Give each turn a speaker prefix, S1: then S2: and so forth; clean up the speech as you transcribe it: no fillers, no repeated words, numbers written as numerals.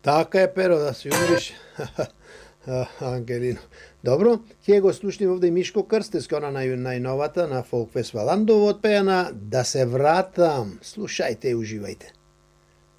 S1: Така е, Pero, да се умориш. Ангелино. Добро, ќе го слушнем овде и Мишко Крстевски, она најновата на Фолк Фестивал Андово, одпеана Да се вратам. Слушајте и уживајте.